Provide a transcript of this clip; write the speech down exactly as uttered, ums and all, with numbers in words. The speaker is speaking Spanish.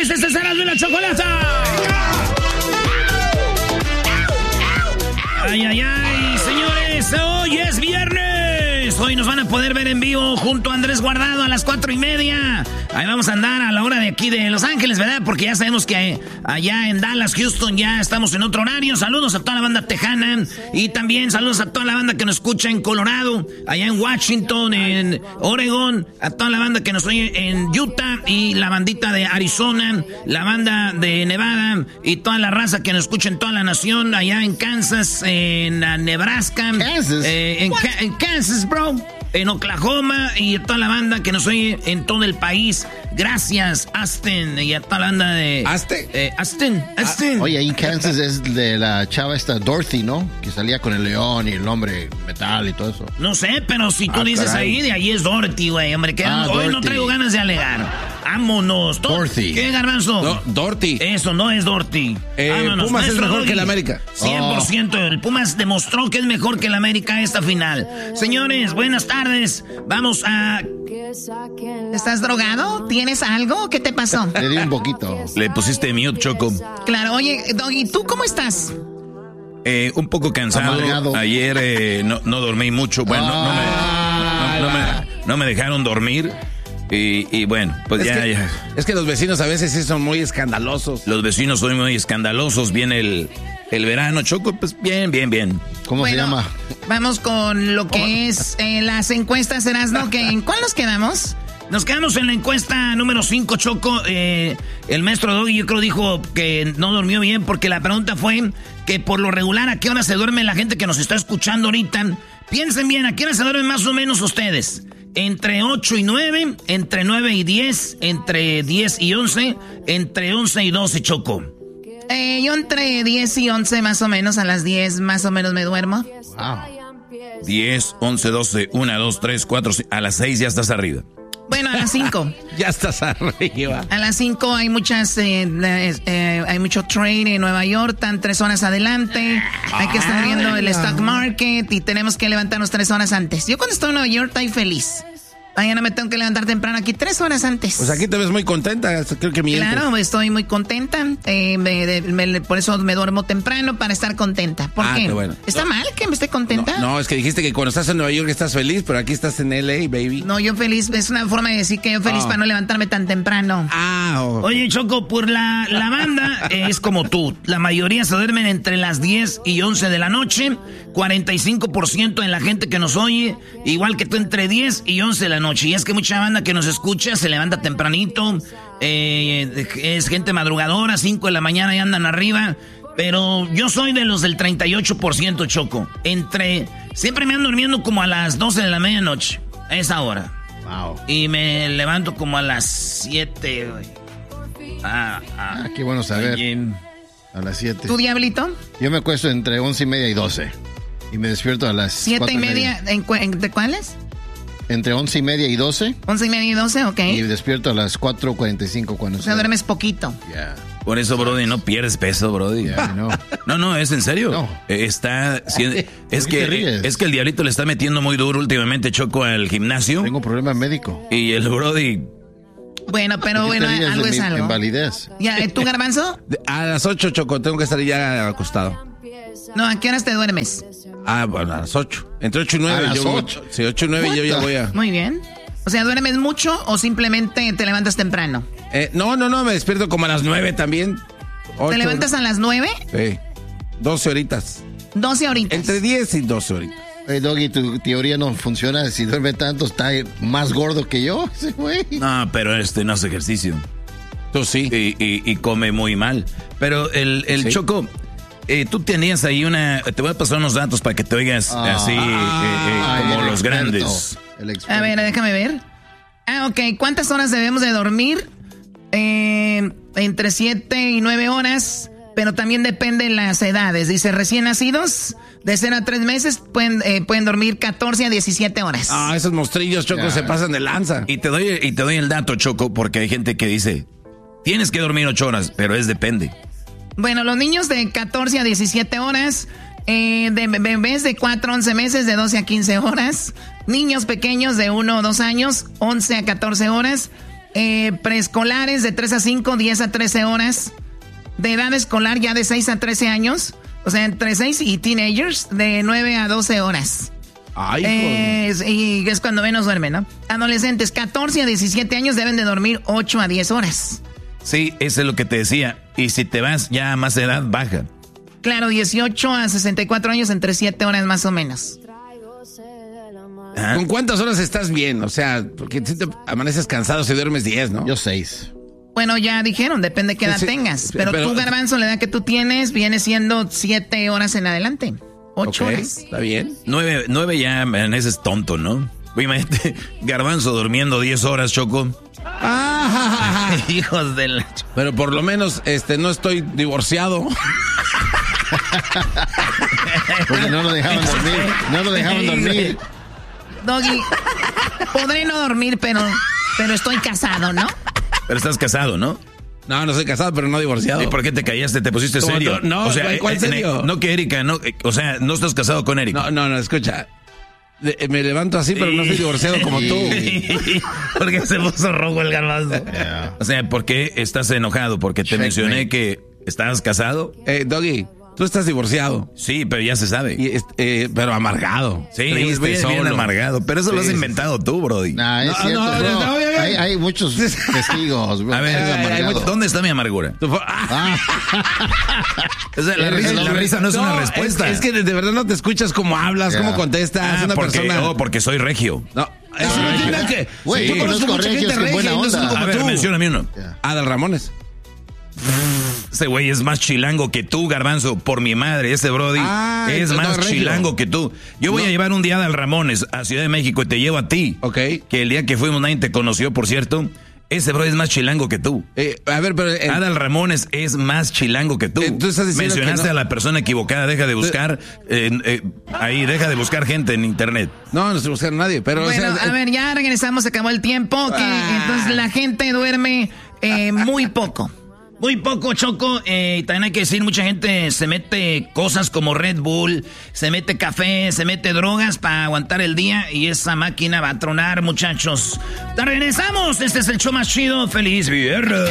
señores, este será de la chocolata. Ay, ay, ay, señores, hoy es viernes. Hoy nos van a poder ver en vivo junto a Andrés Guardado a las cuatro y media. Ahí vamos a andar a la hora de aquí de Los Ángeles, ¿verdad? Porque ya sabemos que allá en Dallas, Houston, ya estamos en otro horario. Saludos a toda la banda tejana y también saludos a toda la banda que nos escucha en Colorado, allá en Washington, en Oregon, a toda la banda que nos oye en Utah y la bandita de Arizona, la banda de Nevada y toda la raza que nos escucha en toda la nación, allá en Kansas, en Nebraska, Kansas, eh, en, Ka- en Kansas, bro. En Oklahoma y a toda la banda que nos oye en todo el país. Gracias, Aston. Y a toda la banda de... ¿Aston? Eh, Aston, Aston. Ah, oye, ahí en Kansas es de la chava esta Dorothy, ¿no? Que salía con el león y el hombre metal y todo eso. No sé, pero si tú Ah, dices caray. ahí, de ahí es Dorothy, güey. Hombre, que Ah, hoy no Dorothy. traigo ganas de alegar. Vámonos. To- Dorothy. ¿Qué, Garbanzo? No, Dorothy. Eso no es Dorothy. Eh, Vámonos, Pumas es maestro mejor Doggy. que el América. cien por ciento. El Pumas demostró que es mejor que el América esta final. Señores, buenas tardes. Vamos a... ¿Estás drogado? ¿Tienes algo? ¿Qué te pasó? Le di un poquito. Le pusiste mute, Choco. Claro, oye, Doggy, ¿tú cómo estás? Eh, un poco cansado. Amargado. Ayer eh, no, no dormí mucho. Bueno, no, no me, no, no me, no me dejaron dormir. Y, y bueno, pues Es ya, que, ya. es que los vecinos a veces sí son muy escandalosos. Los vecinos son muy escandalosos. Viene el, el verano, Choco. Pues bien, bien, bien. ¿Cómo Bueno, se llama? Vamos con lo que es eh, las encuestas, Erasmo, que ¿en cuál nos quedamos? Nos quedamos en la encuesta número cinco, Choco. Eh, el maestro Doggy yo creo dijo que no durmió bien porque la pregunta fue que por lo regular a qué hora se duerme la gente que nos está escuchando ahorita. Piensen bien, ¿a qué hora se duermen más o menos ustedes? Entre ocho y nueve, entre nueve y diez, entre diez y once, entre once y doce, Choco. Eh, yo entre diez y once más o menos, a las diez más o menos me duermo. Wow. diez, once, doce, uno, dos, tres, cuatro, cinco. A las seis ya estás arriba. Bueno, a las cinco. Ya estás arriba. A las cinco hay muchas, eh, eh, eh, hay mucho trade en Nueva York, están tres horas adelante. Hay que estar viendo el stock market y tenemos que levantarnos tres horas antes. Yo cuando estoy en Nueva York estoy feliz. Mañana me tengo que levantar temprano aquí tres horas antes. Pues aquí te ves muy contenta, creo que mientes. Claro, estoy muy contenta. Eh, me- de- me- por eso me duermo temprano para estar contenta. ¿Por Ah, qué? qué bueno. ¿Está mal que me esté contenta? No, no, es que dijiste que cuando estás en Nueva York estás feliz, pero aquí estás en L A, baby. No, yo feliz. Es una forma de decir que yo feliz Ah. para no levantarme tan temprano. Ah, oh. Oye, Choco, por la, la banda eh, es como tú. La mayoría se duermen entre las diez y once de la noche. cuarenta y cinco por ciento de la gente que nos oye, igual que tú, entre diez y once de la noche. Y es que mucha banda que nos escucha se levanta tempranito. Eh, es gente madrugadora, cinco de la mañana y andan arriba. Pero yo soy de los del treinta y ocho por ciento, Choco. Entre... Siempre me ando durmiendo como a las doce de la medianoche. A esa hora. Wow. Y me levanto como a las siete, güey. Ah, ah. Ah, qué bueno saber. Oye, A las siete. ¿Tu diablito? Yo me acuesto entre once y media y doce. Y me despierto a las ¿Siete cuatro y media? ¿En cu- en- ¿De cuáles? Entre once y media y doce. ¿Once y media y doce? Ok. Y despierto a las cuatro cuarenta y cinco cuando O sea, duermes poquito. Ya. Por eso, Brody, no pierdes peso, Brody. Ya, no. No, no, es en serio. No. Eh, Está siendo- ¿Por es qué que te ríes? es que el diablito le está metiendo muy duro últimamente, Choco, al gimnasio. Tengo problema médico. Y el Brody, Bueno, pero ¿Por qué bueno, te ríes algo de es mi algo. invalidez? Ya, ¿tú, Garbanzo? De- A las ocho, Choco, tengo que estar ya acostado. No, ¿a qué horas te duermes? Ah, bueno, a las ocho. Entre ocho y nueve. A las yo, ocho. Sí, ocho y nueve yo ya voy a... Muy bien. O sea, ¿duermes mucho o simplemente te levantas temprano? Eh, no, no, no, me despierto como a las nueve también. Ocho, ¿Te levantas a las nueve? Sí, doce horitas. doce horitas. Entre diez y doce horitas. Hey, Doggy, tu teoría no funciona. Si duerme tanto, está más gordo que yo. Sí, güey. no, pero este no hace ejercicio. Tú sí. Y, y- y come muy mal. Pero el, el Sí. Choco, eh, tú tenías ahí una... Te voy a pasar unos datos para que te oigas Ah. así eh, eh, Ay, como el los experto, grandes. el experto. A ver, déjame ver. Ah, ok. ¿Cuántas horas debemos de dormir? Eh, entre siete y nueve horas, pero también depende de las edades. Dice, recién nacidos, de cero a tres meses, pueden, eh, pueden dormir catorce a diecisiete horas. Ah, esos mostrillos, Choco, Ya. se pasan de lanza. Y te doy y te doy el dato, Choco, porque hay gente que dice, tienes que dormir ocho horas, pero es depende. Bueno, los niños de catorce a diecisiete horas, eh, de bebés de cuatro a once meses, de doce a quince horas, niños pequeños de uno o dos años, once a catorce horas, Eh, preescolares de tres a cinco, diez a trece horas. De edad escolar ya de seis a trece años. O sea, entre seis y teenagers de nueve a doce horas. Ay, eh, y es cuando menos duermen, ¿no? Adolescentes, catorce a diecisiete años deben de dormir ocho a diez horas. Sí, eso es lo que te decía. Y si te vas ya a más edad, baja. Claro, dieciocho a sesenta y cuatro años, entre siete horas más o menos. ¿Ah? ¿Con cuántas horas estás bien? O sea, porque si te amaneces cansado si duermes diez, ¿no? Yo seis. Bueno, ya dijeron, depende de qué edad sí, tengas. Pero, pero tú, Garbanzo, la edad que tú tienes viene siendo siete horas en adelante. Ocho okay, horas. Está bien. Nueve, nueve ya, man, ese es tonto, ¿no? Imagínate, Garbanzo durmiendo diez horas, Choco. Ah, hijos de la... Pero por lo menos este no estoy divorciado. Porque no lo dejaban dormir. No lo dejaban dormir. Doggy, podré no dormir, pero, pero estoy casado, ¿no? Pero estás casado, ¿no? No, no soy casado, pero no divorciado. ¿Y por qué te callaste? ¿Te pusiste serio? No, o sea, ¿cuál eh, serio? No que Erika, no, o sea, no estás casado con Erika. No, no, no, escucha. Me levanto así, pero no estoy divorciado como tú. ¿Por qué se puso rojo el Garbanzo? Yeah. O sea, ¿por qué estás enojado? Porque te Check mencioné me. que estabas casado. Eh, Doggy, tú estás divorciado. Sí, pero ya se sabe. Y, eh, pero amargado. Sí, triste, bien, bien amargado. Pero eso sí. lo has inventado tú, Brody. Nah, es no, cierto, no, bro. No, hay, hay muchos testigos, bro. A ver, hay muchos, ¿dónde está mi amargura? Ah. O sea, la, risa, la risa no es no, una respuesta. Es, es que de, de verdad no te escuchas cómo hablas, yeah. cómo contestas. Ah, una porque, persona... oh, porque soy regio. No, eso no, no tiene nada que... Güey, sí. Yo conozco mucha gente regia, no son como A ver, tú. mencióname uno. Yeah. Adal Ramones. Ese güey es más chilango que tú, Garbanzo, por mi madre. Ese Brody ah, es más no, chilango que tú. Yo voy no. a llevar un día a Adal Ramones a Ciudad de México y te llevo a ti. Ok. Que el día que fuimos nadie te conoció, por cierto. Ese Brody es más chilango que tú. Eh, a ver, pero... Eh, Adal Ramones es más chilango que tú. Eh, ¿tú estás Mencionaste no? a la persona equivocada. Deja de buscar... Eh, eh, ahí, deja de buscar gente en internet. No, no estoy buscando a nadie, pero... Bueno, o sea, a ver, ya regresamos, se acabó el tiempo. Que, ah. Entonces la gente duerme eh, muy poco. Muy poco, Choco. Eh, también hay que decir, mucha gente se mete cosas como Red Bull, se mete café, se mete drogas para aguantar el día y esa máquina va a tronar, muchachos. ¡Te regresamos! Este es el show más chido. ¡Feliz viernes!